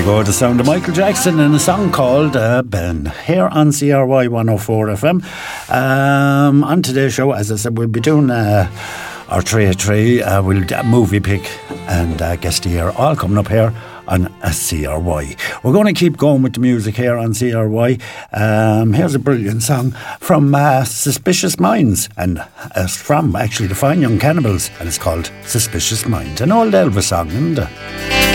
go, the sound of Michael Jackson in a song called Ben, here on CRY 104 FM. On today's show, as I said, we'll be doing our 3 at 3, we'll movie pick and guest of the year, all coming up here on CRY. We're going to keep going with the music here on CRY. Here's a brilliant song from Suspicious Minds, and it's from actually the Fine Young Cannibals, and it's called Suspicious Minds, an old Elvis song, isn't it?